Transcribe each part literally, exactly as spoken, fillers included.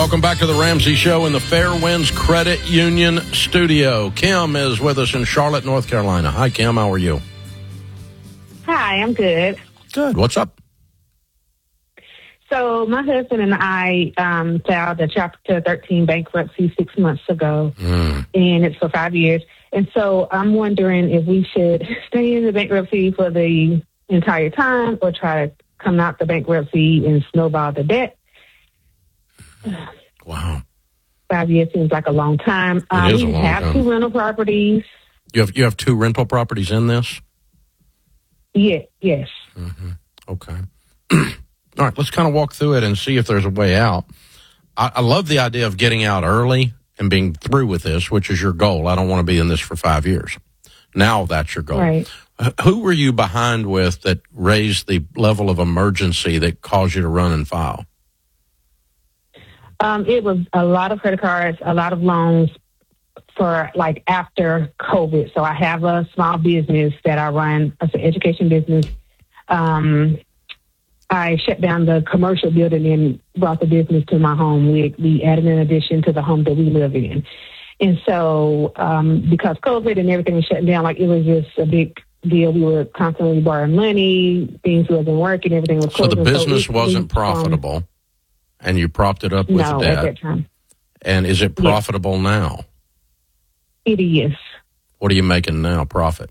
Welcome back to the Ramsey Show in the Fairwinds Credit Union studio. Kim is with us in Charlotte, North Carolina. Hi, Kim. How are you? Hi, I'm good. Good. What's up? So my husband and I um, filed a Chapter thirteen bankruptcy six months ago, mm. and it's for five years. And so I'm wondering if we should stay in the bankruptcy for the entire time or try to come out the bankruptcy and snowball the debt. Wow. Five years seems like a long time. It um, is a we long have time. two rental properties. You have you have two rental properties in this? Yeah, yes. Mm-hmm. Okay. All right, let's kind of walk through it and see if there's a way out. I, I love the idea of getting out early and being through with this, which is your goal. I don't want to be in this for five years. Now that's your goal. Right. Who were you behind with that raised the level of emergency that caused you to run and file? Um, it was a lot of credit cards, a lot of loans for like after COVID. So I have a small business that I run. It's an education business. Um, I shut down the commercial building and brought the business to my home. We, we added an addition to the home that we live in. And so um, because COVID and everything was shutting down, like it was just a big deal. We were constantly borrowing money. Things wasn't working. Everything was closing. So the business so it, wasn't profitable, um, and you propped it up with no, debt. at that time. And is it profitable yes. now? It is. What are you making now, profit?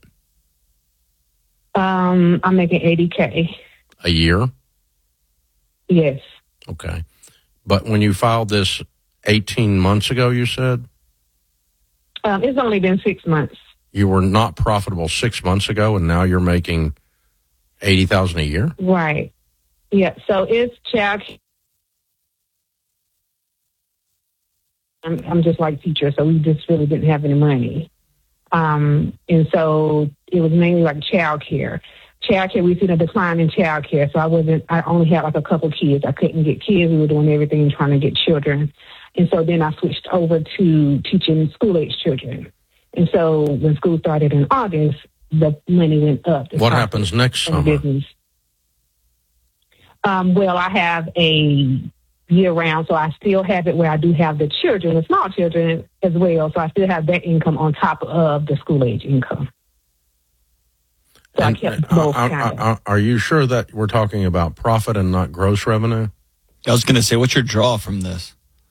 Um, I'm making eighty K. A year? Yes. Okay. But when you filed this eighteen months ago, you said? Um, it's only been six months. You were not profitable six months ago, and now you're making eighty thousand dollars a year? Right. Yeah. So it's child. I'm, I'm just like teacher, so we just really didn't have any money. Um, and so it was mainly like child care. Child care, we've seen a decline in child care. So I wasn't, I only had like a couple kids. I couldn't get kids. We were doing everything trying to get children. And so then I switched over to teaching school-age children. And so when school started in August, the money went up. What happens next summer? Business. Um, well, I have a year-round, so I still have it where I do have the children, the small children as well. So I still have that income on top of the school-age income. So and, I kept both are, kind of. Are, are you sure that we're talking about profit and not gross revenue? I was going to say, what's your draw from this?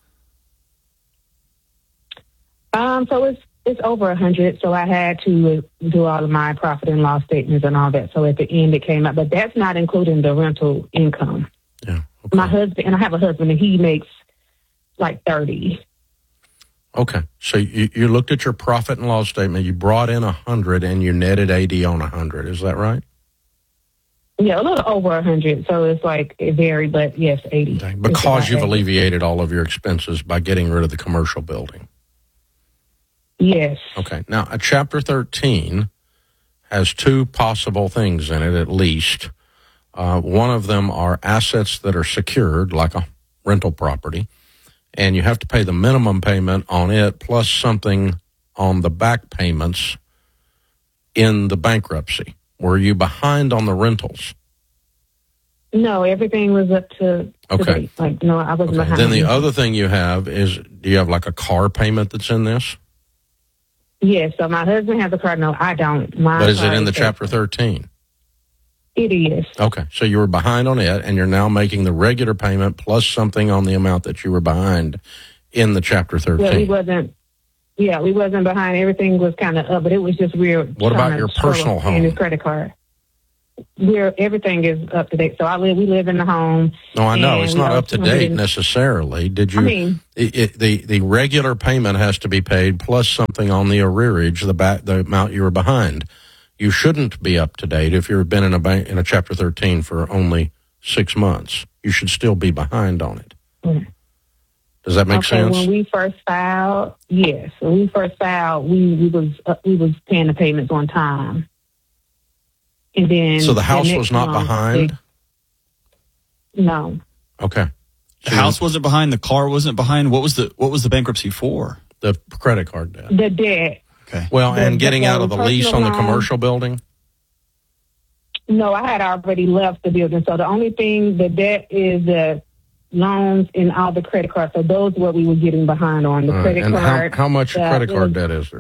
Um, so it's it's over a hundred. So I had to do all of my profit and loss statements and all that. So at the end, it came out, but that's not including the rental income. Yeah. Okay. My husband, and I have a husband, and he makes like thirty. Okay. So you, you looked at your profit and loss statement, you brought in one hundred, and you netted eighty on one hundred. Is that right? Yeah, a little over one hundred. So it's like, it varied, but yes, eighty. Okay. Because you've eighty. Alleviated all of your expenses by getting rid of the commercial building. Yes. Okay. Now, a Chapter thirteen has two possible things in it, at least. Uh, one of them are assets that are secured, like a rental property, and you have to pay the minimum payment on it plus something on the back payments in the bankruptcy. Were you behind on the rentals? No, everything was up to, to okay. date. Like, no, I wasn't okay. behind. Then the other thing you have is, do you have like a car payment that's in this? Yes, so my husband has a car. No, I don't. My but is it in the Chapter thirteen? It is. Okay, so you were behind on it, and you're now making the regular payment plus something on the amount that you were behind in the Chapter thirteen. Yeah, we wasn't. Yeah, we wasn't behind. Everything was kind of up, but it was just weird. What about your personal home? And his credit card. We're everything is up to date. So I live. We live in the home. No, I know it's not up to date necessarily. Did you? I mean, it, it, the the regular payment has to be paid plus something on the arrearage, the back, the amount you were behind. You shouldn't be up to date if you've been in a bank in a Chapter thirteen for only six months. You should still be behind on it. Mm. Does that make okay, sense? When we first filed, yes. When we first filed, we we was uh, we was paying the payments on time, and then so the house the was not month, behind. They, no. Okay. The so house wasn't behind. The car wasn't behind. What was the what was the bankruptcy for? The credit card debt. The debt. Okay. Well, the, and getting the, out of the lease on the commercial building? No, I had already left the building. So the only thing, the debt is the loans, and all the credit cards. So those are what we were getting behind on. The All right. credit And card. how, how much uh, credit card is- debt is there?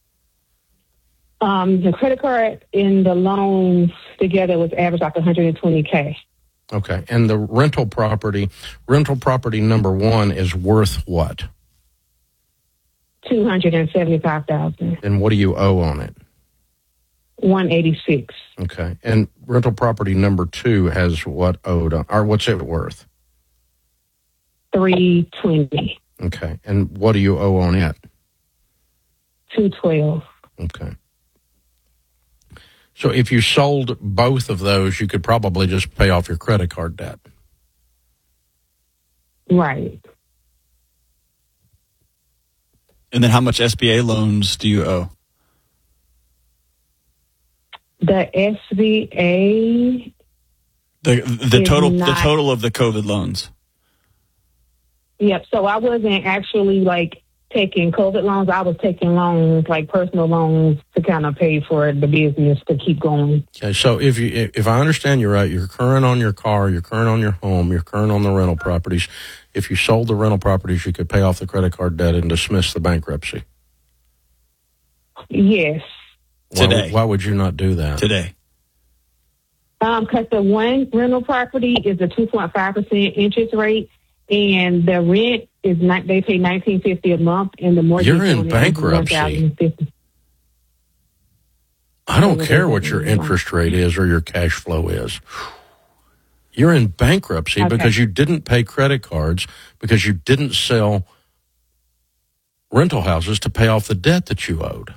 Um, the credit card and the loans together was average like one hundred twenty K. Okay. And the rental property, rental property number one is worth what? two hundred seventy-five thousand. And what do you owe on it? one eighty-six. Okay. And rental property number two has what owed, on, or what's it worth? three twenty. Okay. And what do you owe on it? two twelve. Okay. So if you sold both of those, you could probably just pay off your credit card debt. Right. And then how much S B A loans do you owe? The S B A, The the Is total the not- total of the COVID loans. yep. So I wasn't actually like taking COVID loans. I was taking loans, like personal loans, to kind of pay for the business to keep going. Okay. So if you, if I understand you right, you're current on your car, you're current on your home, you're current on the rental properties. If you sold the rental properties, you could pay off the credit card debt and dismiss the bankruptcy. Yes. Why, Today. why would you not do that? Today. Um, because the one rental property is a two point five percent interest rate, and the rent is not, they pay nineteen fifty a month, and the mortgage You're in on it is bankruptcy. one thousand fifty. I don't care what your interest rate is or your cash flow is. You're in bankruptcy Okay. because you didn't pay credit cards, because you didn't sell rental houses to pay off the debt that you owed.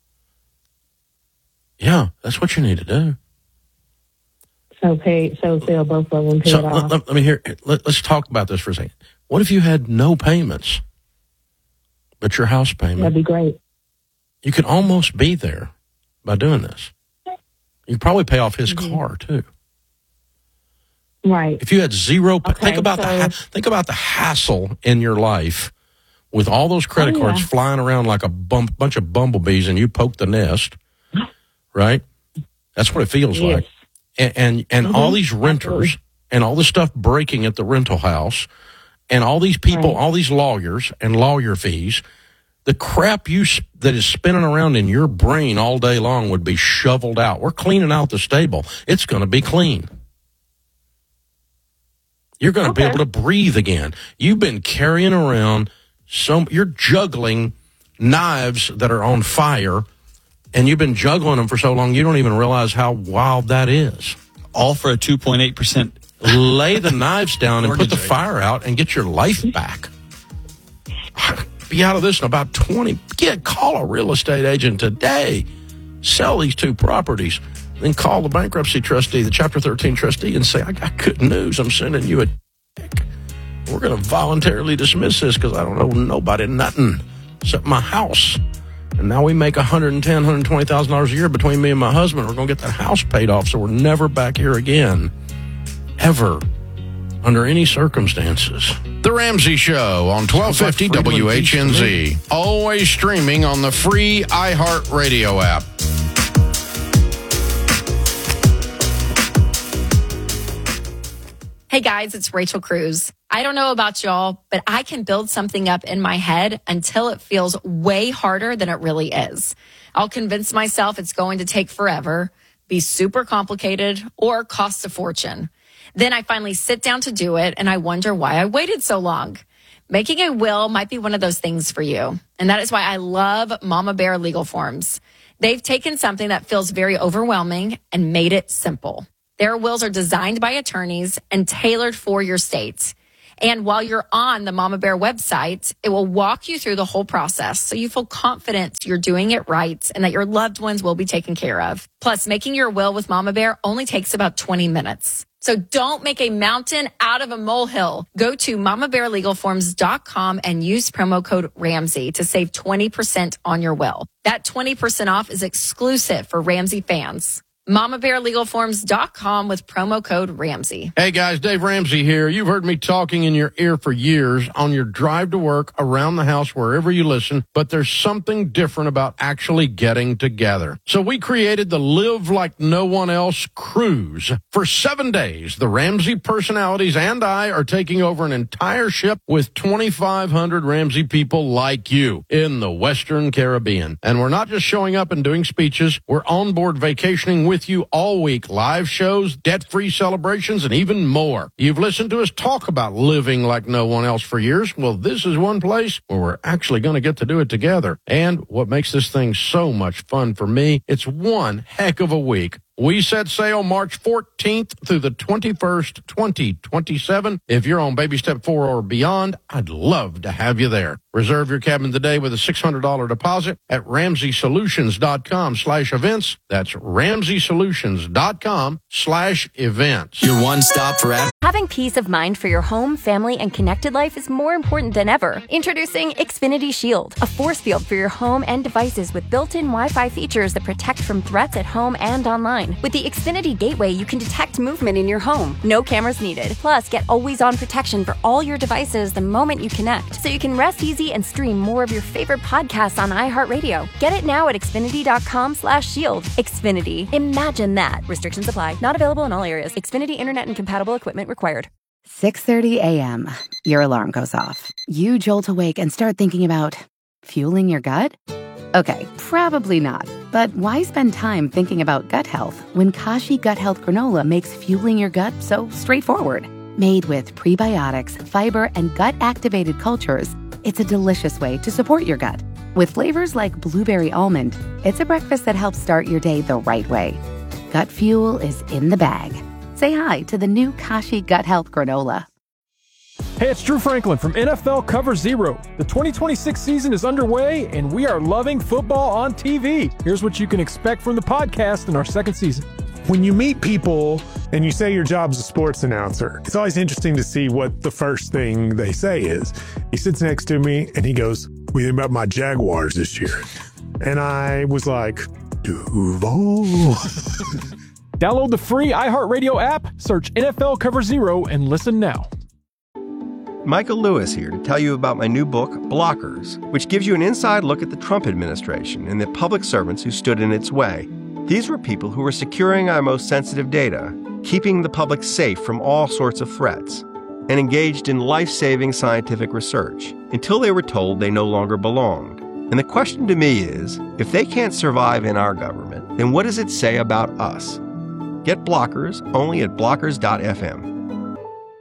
Yeah, that's what you need to do. So pay, so sell both of them, pay So it let, off. let- let me hear. Let, let's talk about this for a second. What if you had no payments, but your house That'd payment? be great. You could almost be there by doing this. You could probably pay off his Mm-hmm. car too. Right. If you had zero, Okay, think about the so- ha- think about the hassle in your life with all those credit Oh, cards yeah. flying around like a bum, bunch of bumblebees, and you poke the nest, right? That's what it feels Yes. like. And and, and Mhm. all these renters Absolutely. and all the stuff breaking at the rental house, and all these people, Right. all these lawyers and lawyer fees. The crap you s- that is spinning around in your brain all day long would be shoveled out. We're cleaning out the stable. It's going to be clean. You're going to be Okay. able to breathe again. You've been carrying around some, you're juggling knives that are on fire, and you've been juggling them for so long you don't even realize how wild that is. All for a two point eight percent. Lay the knives down and put Mortgage the rate. fire out and get your life back. Be out of this in about twenty. Get call a real estate agent today. Sell these two properties. Then call the bankruptcy trustee, the Chapter thirteen trustee, and say, I got good news. I'm sending you a check. We're going to voluntarily dismiss this because I don't owe nobody nothing except my house. And now we make one hundred ten thousand dollars, one hundred twenty thousand dollars a year between me and my husband. We're going to get that house paid off, so we're never back here again. Ever. Under any circumstances. The Ramsey Show on twelve fifty Sounds like Freeman W H N Beach to Z. Always streaming on the free iHeartRadio app. Hey guys, it's Rachel Cruz. I don't know about y'all, but I can build something up in my head until it feels way harder than it really is. I'll convince myself it's going to take forever, be super complicated, or cost a fortune. Then I finally sit down to do it and I wonder why I waited so long. Making a will might be one of those things for you. And that is why I love Mama Bear Legal Forms. They've taken something that feels very overwhelming and made it simple. Their wills are designed by attorneys and tailored for your state. And while you're on the Mama Bear website, it will walk you through the whole process so you feel confident you're doing it right and that your loved ones will be taken care of. Plus, making your will with Mama Bear only takes about twenty minutes. So don't make a mountain out of a molehill. Go to mama bear legal forms dot com and use promo code Ramsey to save twenty percent on your will. That twenty percent off is exclusive for Ramsey fans. mama bear legal forms dot com with promo code Ramsey. Hey guys, Dave Ramsey here. You've heard me talking in your ear for years on your drive to work, around the house, wherever you listen, but there's something different about actually getting together. So we created the Live Like No One Else cruise. For seven days, the Ramsey personalities and I are taking over an entire ship with twenty-five hundred Ramsey people like you in the Western Caribbean. And we're not just showing up and doing speeches. We're on board vacationing with you all week. Live shows, debt-free celebrations, and even more. You've listened to us talk about living like no one else for years. Well, this is one place where we're actually going to get to do it together. And what makes this thing so much fun for me, it's one heck of a week. We set sail March fourteenth through the twenty-first, twenty twenty-seven. If you're on baby step four or beyond, I'd love to have you there. Reserve your cabin today with a six hundred dollars deposit at ramsey solutions dot com slash events. That's ramsey solutions dot com slash events. Your one stop for ad- Having peace of mind for your home, family, and connected life is more important than ever. Introducing Xfinity Shield, a force field for your home and devices with built-in Wi-Fi features that protect from threats at home and online. With the Xfinity Gateway, you can detect movement in your home. No cameras needed. Plus, get always-on protection for all your devices the moment you connect, so you can rest easy and stream more of your favorite podcasts on iHeartRadio. Get it now at xfinity dot com slash shield. Xfinity. Imagine that. Restrictions apply. Not available in all areas. Xfinity Internet and compatible equipment required. six thirty a.m. Your alarm goes off. You jolt awake and start thinking about fueling your gut? Okay, probably not. But why spend time thinking about gut health when Kashi Gut Health Granola makes fueling your gut so straightforward? Made with prebiotics, fiber, and gut-activated cultures, it's a delicious way to support your gut. With flavors like blueberry almond, it's a breakfast that helps start your day the right way. Gut fuel is in the bag. Say hi to the new Kashi Gut Health Granola. Hey, it's Drew Franklin from N F L Cover Zero. The twenty twenty-six season is underway, and we are loving football on T V. Here's what you can expect from the podcast in our second season. When you meet people and you say your job's a sports announcer, it's always interesting to see what the first thing they say is. He sits next to me, and he goes, "What do you think about my Jaguars this year?" And I was like, Duval. Download the free iHeartRadio app, search N F L Cover Zero, and listen now. Michael Lewis here to tell you about my new book, Blockers, which gives you an inside look at the Trump administration and the public servants who stood in its way. These were people who were securing our most sensitive data, keeping the public safe from all sorts of threats, and engaged in life-saving scientific research until they were told they no longer belonged. And the question to me is, if they can't survive in our government, then what does it say about us? Get Blockers only at blockers dot f m.